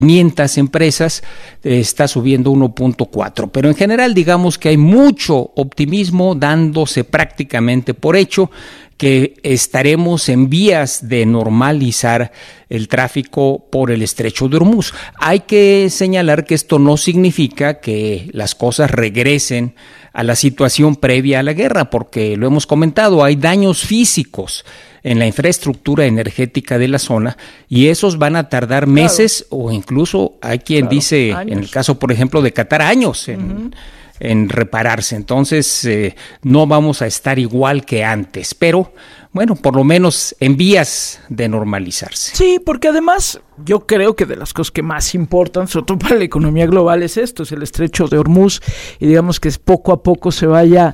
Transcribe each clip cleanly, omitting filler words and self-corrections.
500 empresas, está subiendo 1.4, pero en general digamos que hay mucho optimismo dándose prácticamente por hecho que estaremos en vías de normalizar el tráfico por el estrecho de Hormuz. Hay que señalar que esto no significa que las cosas regresen a la situación previa a la guerra, porque lo hemos comentado, hay daños físicos en la infraestructura energética de la zona y esos van a tardar meses o incluso hay quien dice, años. En el caso por ejemplo de Qatar, años en repararse. Entonces no vamos a estar igual que antes, pero bueno, por lo menos en vías de normalizarse. Sí, porque además yo creo que de las cosas que más importan, sobre todo para la economía global, es el estrecho de Hormuz, y digamos que poco a poco se vaya,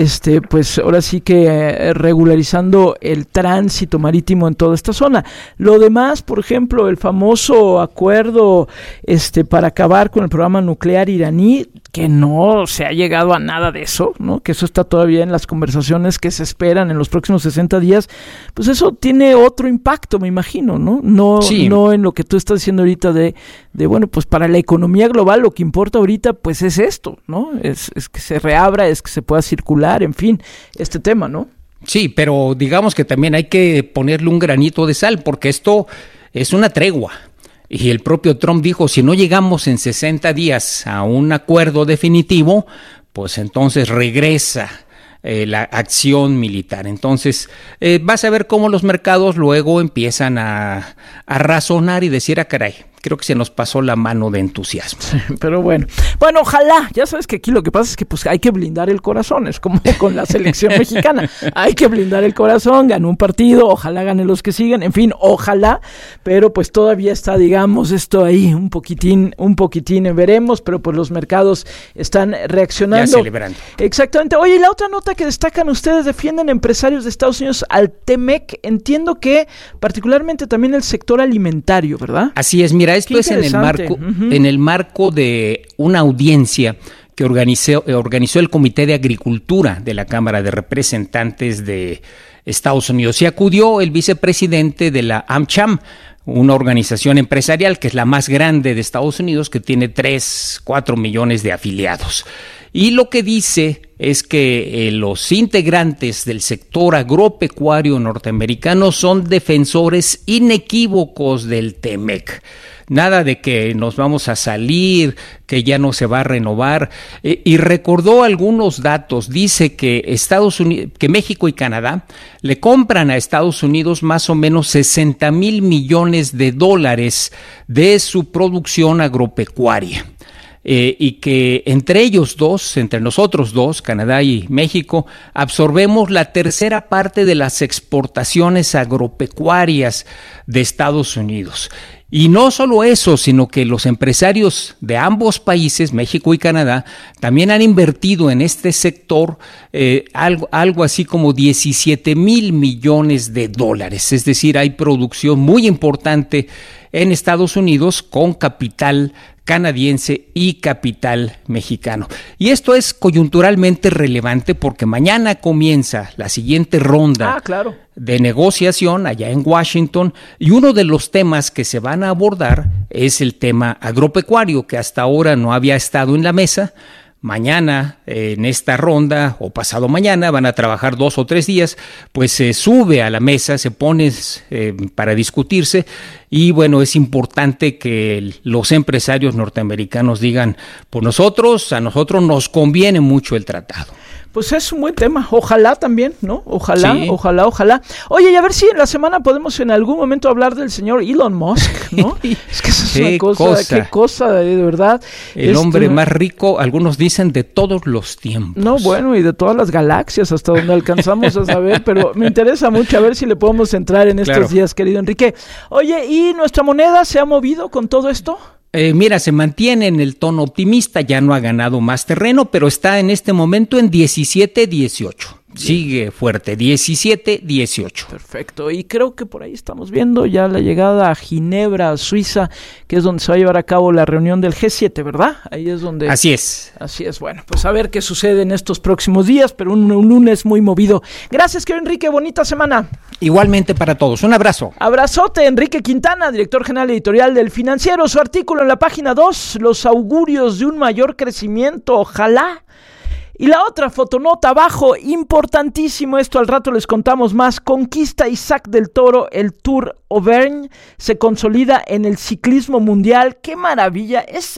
pues ahora sí que regularizando el tránsito marítimo en toda esta zona. Lo demás, por ejemplo, el famoso acuerdo para acabar con el programa nuclear iraní, que no se ha llegado a nada de eso, ¿no? Que eso está todavía en las conversaciones que se esperan en los próximos 60 días, pues eso tiene otro impacto, me imagino, ¿no? No en lo que tú estás diciendo ahorita de bueno, pues para la economía global lo que importa ahorita pues es esto, ¿no? Es que se reabra, es que se pueda circular, en fin, este tema, ¿no? Sí, pero digamos que también hay que ponerle un granito de sal, porque esto es una tregua. Y el propio Trump dijo, si no llegamos en 60 días a un acuerdo definitivo, pues entonces regresa la acción militar. Entonces, vas a ver cómo los mercados luego empiezan a razonar y decir, caray, creo que se nos pasó la mano de entusiasmo. Pero bueno, ojalá, ya sabes que aquí lo que pasa es que pues hay que blindar el corazón, es como con la selección mexicana, hay que blindar el corazón, ganó un partido, ojalá gane los que siguen, en fin, ojalá, pero pues todavía está, digamos, esto ahí un poquitín, veremos, pero pues los mercados están reaccionando. Ya celebrando. Exactamente. Oye, y la otra nota que destacan ustedes, defienden empresarios de Estados Unidos al TEMEC, entiendo que particularmente también el sector alimentario, ¿verdad? Así es, mira, esto es en el marco de una audiencia que organizó el Comité de Agricultura de la Cámara de Representantes de Estados Unidos y acudió el vicepresidente de la AmCham, una organización empresarial que es la más grande de Estados Unidos, que tiene 4 millones de afiliados. Y lo que dice es que los integrantes del sector agropecuario norteamericano son defensores inequívocos del TEMEC. Nada de que nos vamos a salir, que ya no se va a renovar. Y recordó algunos datos. Dice que que México y Canadá le compran a Estados Unidos más o menos 60,000 millones de dólares de su producción agropecuaria. Y que entre nosotros dos, Canadá y México, absorbemos la tercera parte de las exportaciones agropecuarias de Estados Unidos. Y no solo eso, sino que los empresarios de ambos países, México y Canadá, también han invertido en este sector algo así como 17,000 millones de dólares. Es decir, hay producción muy importante en Estados Unidos con capital canadiense y capital mexicano. Y esto es coyunturalmente relevante porque mañana comienza la siguiente ronda de negociación allá en Washington, y uno de los temas que se van a abordar es el tema agropecuario, que hasta ahora no había estado en la mesa. Mañana, en esta ronda, o pasado mañana, van a trabajar 2 o 3 días, pues se sube a la mesa, se pone para discutirse, y bueno, es importante que los empresarios norteamericanos digan, pues a nosotros nos conviene mucho el tratado. Pues es un buen tema, ojalá también, ¿no? Ojalá. Oye, y a ver si en la semana podemos en algún momento hablar del señor Elon Musk, ¿no? Es que eso es una cosa, qué cosa, de verdad. El hombre más rico, algunos dicen, de todos los tiempos. No, bueno, y de todas las galaxias, hasta donde alcanzamos a saber, pero me interesa mucho a ver si le podemos entrar en estos días, querido Enrique. Oye, ¿y nuestra moneda se ha movido con todo esto? Mira, se mantiene en el tono optimista, ya no ha ganado más terreno, pero está en este momento en 17.18. sigue fuerte, 17-18. Perfecto, y creo que por ahí estamos viendo ya la llegada a Ginebra, Suiza, que es donde se va a llevar a cabo la reunión del G7, ¿verdad? Ahí es donde... Así es. Así es, bueno, pues a ver qué sucede en estos próximos días, pero un lunes muy movido. Gracias, querido Enrique, bonita semana. Igualmente para todos, un abrazo. Abrazote, Enrique Quintana, director general editorial del Financiero, su artículo en la página 2, los augurios de un mayor crecimiento, ojalá. Y la otra fotonota abajo, importantísimo esto, al rato les contamos más. Conquista Isaac del Toro el Tour Auvergne, se consolida en el ciclismo mundial. ¡Qué maravilla!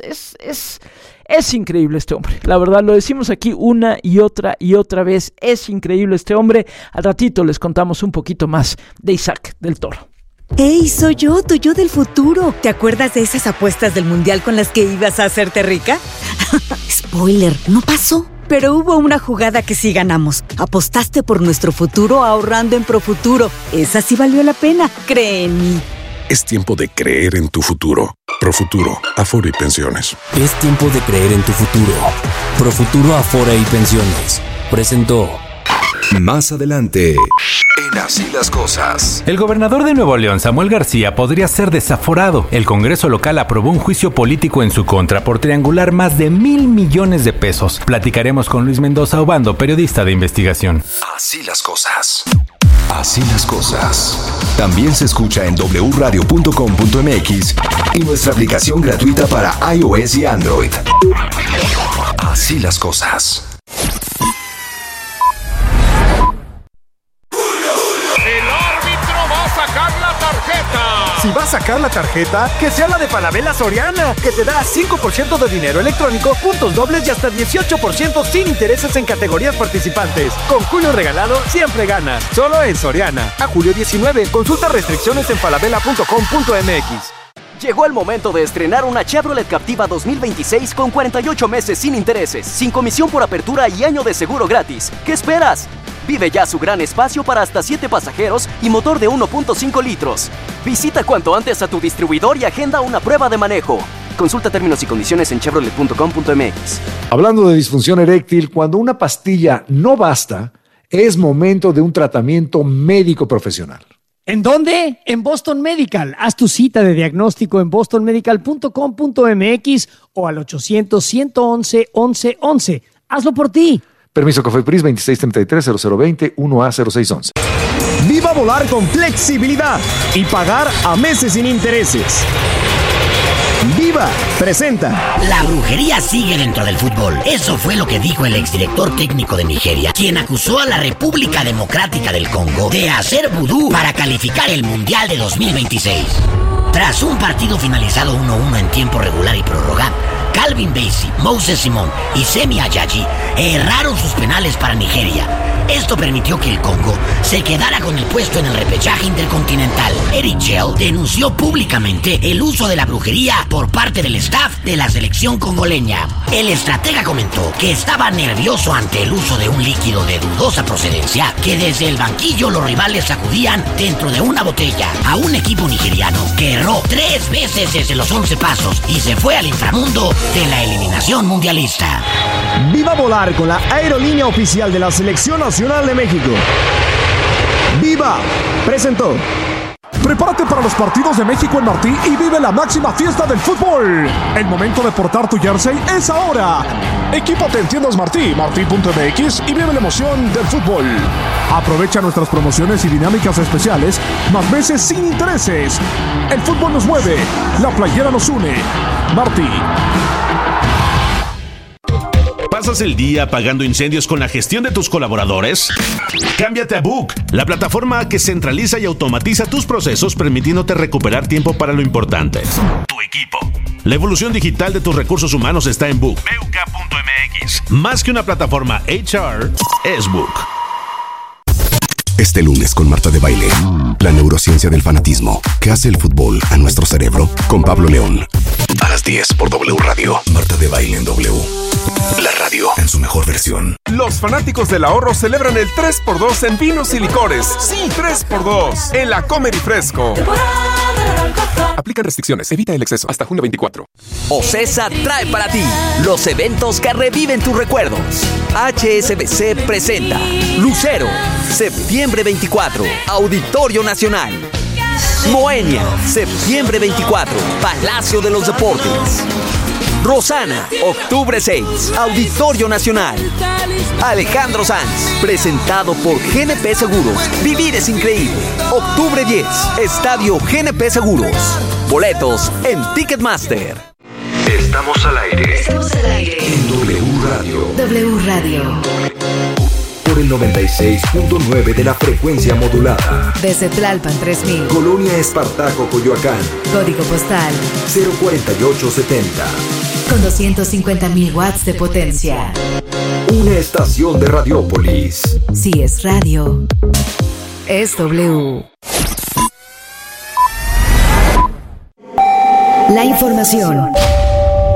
Es increíble este hombre, la verdad, lo decimos aquí una y otra vez, es increíble este hombre. Al ratito les contamos un poquito más de Isaac del Toro. ¡Hey, soy yo, tu yo del futuro! ¿Te acuerdas de esas apuestas del mundial con las que ibas a hacerte rica? Spoiler, no pasó. Pero hubo una jugada que sí ganamos. Apostaste por nuestro futuro ahorrando en Profuturo. Esa sí valió la pena, cree en mí. Es tiempo de creer en tu futuro. Profuturo, Afore y Pensiones. Es tiempo de creer en tu futuro. Profuturo, Afore y Pensiones presentó. Más adelante, en Así las Cosas. El gobernador de Nuevo León, Samuel García, podría ser desaforado. El Congreso local aprobó un juicio político en su contra por triangular más de 1,000 millones de pesos. Platicaremos con Luis Mendoza Obando, periodista de investigación. Así las cosas. Así las cosas. También se escucha en wradio.com.mx y nuestra aplicación gratuita para iOS y Android. Así las cosas. Si va a sacar la tarjeta, que sea la de Falabella Soriana, que te da 5% de dinero electrónico, puntos dobles y hasta 18% sin intereses en categorías participantes. Con Julio Regalado siempre ganas. Solo en Soriana. A julio 19. Consulta restricciones en falabella.com.mx. Llegó el momento de estrenar una Chevrolet Captiva 2026 con 48 meses sin intereses, sin comisión por apertura y año de seguro gratis. ¿Qué esperas? Vive ya su gran espacio para hasta 7 pasajeros y motor de 1.5 litros. Visita cuanto antes a tu distribuidor y agenda una prueba de manejo. Consulta términos y condiciones en chevrolet.com.mx. Hablando de disfunción eréctil, cuando una pastilla no basta, es momento de un tratamiento médico profesional. ¿En dónde? En Boston Medical. Haz tu cita de diagnóstico en bostonmedical.com.mx o al 800-111-1111. Hazlo por ti. Permiso COFEPRIS 2633-0020 1A0611. Viva volar con flexibilidad y pagar a meses sin intereses. Viva presenta. La brujería sigue dentro del fútbol. Eso fue lo que dijo el exdirector técnico de Nigeria, quien acusó a la República Democrática del Congo de hacer vudú para calificar el Mundial de 2026. Tras un partido finalizado 1-1 en tiempo regular y prórroga, Calvin Bassey, Moses Simon y Semi Ajayi erraron sus penales para Nigeria. Esto permitió que el Congo se quedara con el puesto en el repechaje intercontinental. Eric Chell denunció públicamente el uso de la brujería por parte del staff de la selección congoleña. El estratega comentó que estaba nervioso ante el uso de un líquido de dudosa procedencia que desde el banquillo los rivales sacudían dentro de una botella a un equipo nigeriano que erró 3 veces desde los 11 pasos y se fue al inframundo de la eliminación mundialista. Viva volar con la aerolínea oficial de la Selección Nacional de México. Viva presentó. Prepárate para los partidos de México en Martí y vive la máxima fiesta del fútbol. El momento de portar tu jersey es ahora. Equípate en tiendas Martí, martí.mx y vive la emoción del fútbol. Aprovecha nuestras promociones y dinámicas especiales, más meses sin intereses. El fútbol nos mueve, la playera nos une. Martí. ¿Pasas el día apagando incendios con la gestión de tus colaboradores? Cámbiate a Book, la plataforma que centraliza y automatiza tus procesos, permitiéndote recuperar tiempo para lo importante: tu equipo. La evolución digital de tus recursos humanos está en Book. BUK.mx. Más que una plataforma HR, es Book. Este lunes con Marta de Baile, la neurociencia del fanatismo que hace el fútbol a nuestro cerebro, con Pablo León. A las 10 por W Radio. Marta de Baile en W. La radio en su mejor versión. Los fanáticos del ahorro celebran el 3x2 en vinos y licores. Sí, 3x2 en la Comer y Fresco. Aplican restricciones, evita el exceso. Hasta junio 24. OCESA trae para ti los eventos que reviven tus recuerdos. HSBC presenta Lucero, septiembre 24, Auditorio Nacional. Moenia, septiembre 24, Palacio de los Deportes. Rosana, octubre 6, Auditorio Nacional. Alejandro Sanz, presentado por GNP Seguros. Vivir es increíble. Octubre 10, Estadio GNP Seguros. Boletos en Ticketmaster. Estamos al aire. Estamos al aire. En W Radio. W Radio. Por el 96.9 de la frecuencia modulada. Desde Tlalpan 3000. Colonia Espartaco, Coyoacán. Código postal 04870. Con 250.000 watts de potencia. Una estación de Radiópolis. Si es radio, es W. La información